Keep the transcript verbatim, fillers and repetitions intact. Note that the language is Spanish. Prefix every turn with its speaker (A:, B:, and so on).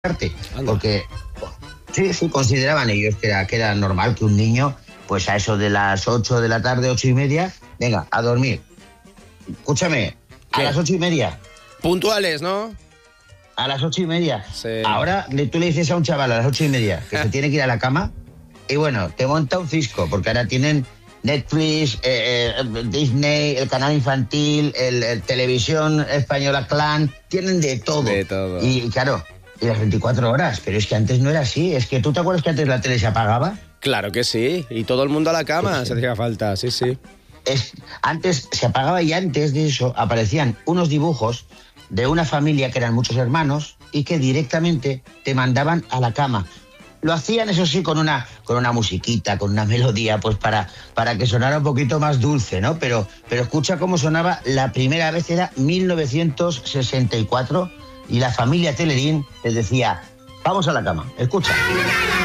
A: parte, porque sí, sí consideraban ellos que era, que era normal que un niño, pues a eso de las ocho de la tarde, ocho y media, venga, a dormir. Escúchame,
B: ¿Qué?
A: a las ocho y media.
B: Puntuales, ¿no?
A: A las ocho y media.
B: Sí.
A: Ahora le, tú le dices a un chaval a las ocho y media que se tiene que ir a la cama y bueno, te monta un cisco, porque ahora tienen Netflix, eh, eh, Disney, el canal infantil, el, el televisión española Clan, tienen de todo.
B: De todo.
A: Y claro, y las veinticuatro horas, pero es que antes no era así. Es que tú te acuerdas que antes la tele se apagaba.
B: Claro que sí, y todo el mundo a la cama,
A: Sí, sí.
B: se hacía falta, sí, sí.
A: Es, antes se apagaba y antes de eso aparecían unos dibujos de una familia que eran muchos hermanos y que directamente te mandaban a la cama. Lo hacían, eso sí, con una, con una musiquita, con una melodía, pues para, para que sonara un poquito más dulce, ¿no? Pero, pero escucha cómo sonaba la primera vez, era mil novecientos sesenta y cuatro, y la familia Telerín les decía, vamos a la cama, escucha.